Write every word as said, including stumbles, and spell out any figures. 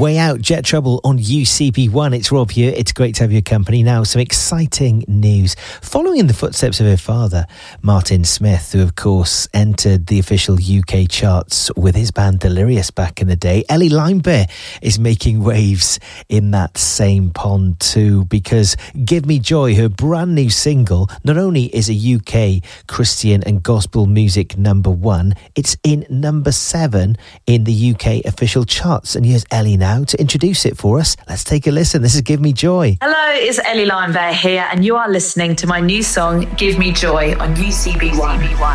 Way Out, Jet Trouble on U C B one. It's Rob here. It's great to have your company. Now, some exciting news. Following in the footsteps of her father, Martin Smith, who of course entered the official U K charts with his band Delirious back in the day, Ellie Limebear is making waves in that same pond too, because Give Me Joy, her brand new single, not only is a U K Christian and gospel music number one, it's in number seven in the U K official charts. And here's Ellie now to introduce it for us. Let's take a listen. This is Give Me Joy. Hello, it's Ellie Limebear here, and you are listening to my new song, Give Me Joy, on U C B one.